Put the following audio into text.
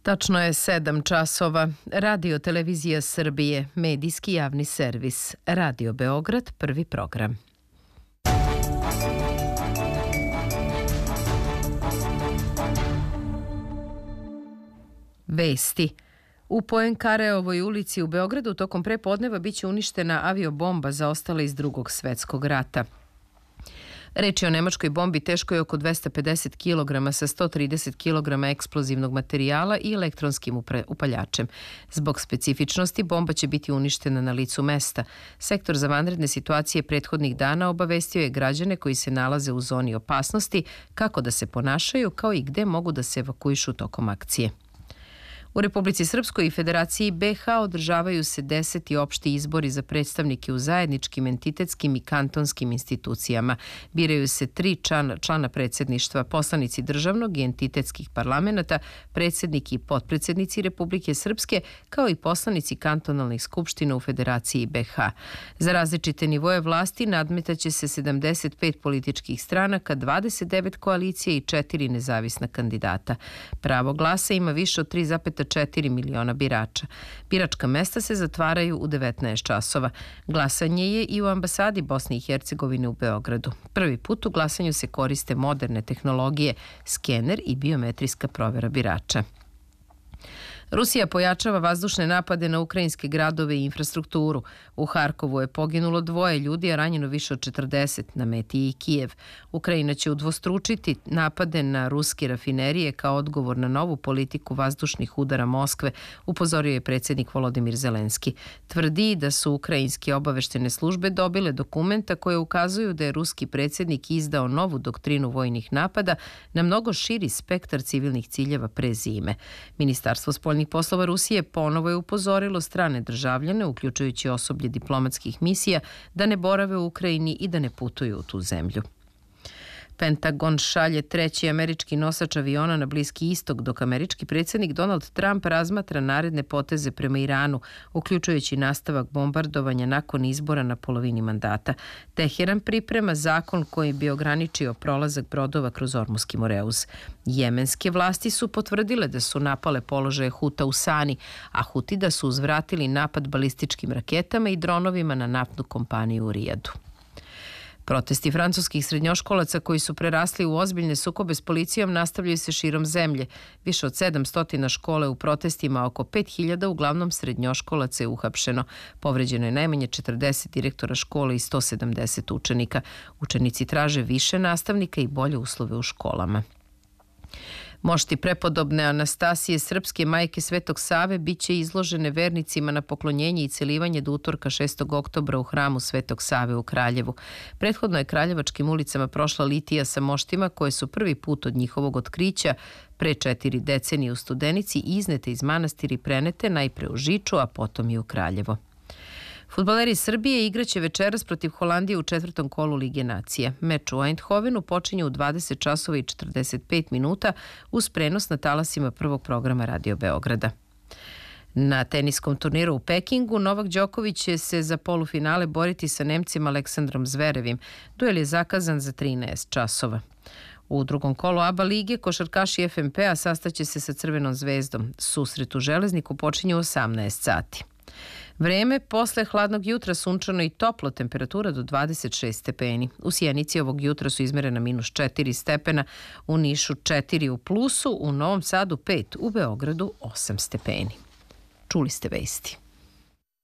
Tačno je 7 časova. Radio Televizija Srbije, medijski javni servis. Radio Beograd, prvi program. Vesti. U Poenkareovoj ulici u Beogradu tokom prepodneva biće uništena aviobomba zaostala iz Drugog svetskog rata. Reč je o nemačkoj bombi teškoj oko 250 kg sa 130 kg eksplozivnog materijala i elektronskim upaljačem. Zbog specifičnosti bomba će biti uništena na licu mesta. Sektor za vanredne situacije prethodnih dana obavestio je građane koji se nalaze u zoni opasnosti kako da se ponašaju kao i gde mogu da se evakuišu tokom akcije. U Republici Srpskoj i Federaciji BiH održavaju se 10. opšti izbori za predstavnike u zajedničkim, entitetskim i kantonskim institucijama. Biraju se 3 člana predsjedništva, poslanici državnog i entitetskih parlamenta, predsjednik i potpredsjednici Republike Srpske, kao i poslanici kantonalnih skupština u Federaciji BiH. Za različite nivoje vlasti nadmetaće se 75 političkih stranaka, 29 koalicije i 4 nezavisna kandidata. Pravo glasa ima više od 3,4 miliona birača. Biračka mesta se zatvaraju u 19 časova. Glasanje je i u ambasadi Bosne i Hercegovine u Beogradu. Prvi put u glasanju se koriste moderne tehnologije, skener i biometrijska provera birača. Rusija pojačava vazdušne napade na ukrajinske gradove i infrastrukturu. U Harkovu je poginulo 2 ljudi, a ranjeno više od 40, na meti i Kijev. Ukrajina će udvostručiti napade na ruske rafinerije kao odgovor na novu politiku vazdušnih udara Moskve, upozorio je predsjednik Volodimir Zelenski. Tvrdi da su ukrajinske obaveštene službe dobile dokumenta koje ukazuju da je ruski predsjednik izdao novu doktrinu vojnih napada na mnogo širi spektar civilnih ciljeva pre zime. Ministarstvo spoljnih poslova Rusije ponovo je upozorilo strane državljane, uključujući osoblje diplomatskih misija, da ne borave u Ukrajini i da ne putuju u tu zemlju. Pentagon šalje 3. američki nosač aviona na Bliski istok, dok američki predsjednik Donald Trump razmatra naredne poteze prema Iranu, uključujući nastavak bombardovanja nakon izbora na polovini mandata. Teheran priprema zakon koji bi ograničio prolazak brodova kroz Ormuski Moreuz. Jemenske vlasti su potvrdile da su napale položaje Huta u Sani, a Huti da su uzvratili napad balističkim raketama i dronovima na naftnu kompaniju u Rijadu. Protesti francuskih srednjoškolaca koji su prerasli u ozbiljne sukobe s policijom nastavljaju se širom zemlje. Više od 700 škole u protestima, oko 5000 uglavnom srednjoškolaca je uhapšeno. Povređeno je najmanje 40 direktora škole i 170 učenika. Učenici traže više nastavnika i bolje uslove u školama. Mošti prepodobne Anastasije, srpske majke Svetog Save, bit će izložene vernicima na poklonjenje i celivanje do utorka 6. oktobra u hramu Svetog Save u Kraljevu. Prethodno je kraljevačkim ulicama prošla litija sa moštima koje su prvi put od njihovog otkrića pre 4 decenije u Studenici iznete iz manastira i prenete najpre u Žiču, a potom i u Kraljevo. Fudbaleri Srbije igraće večeras protiv Holandije u 4. kolu Lige nacija. Meč u Eindhovenu počinje u 20 časova i 45 minuta uz prenos na talasima prvog programa Radio Beograda. Na teniskom turniru u Pekingu Novak Đoković će se za polufinale boriti sa Nemcem Aleksandrom Zverevim. Duel je zakazan za 13 časova. U drugom kolu ABA lige košarkaši FNP-a sastaće se sa Crvenom zvezdom. Susret u Železniku počinje u 18 sati. Vreme posle hladnog jutra sunčano i toplo, temperatura do 26 stepeni. U Sjenici ovog jutra su izmerena -4 stepena, u Nišu 4 u plusu, u Novom Sadu 5, u Beogradu 8 stepeni. Čuli ste vesti.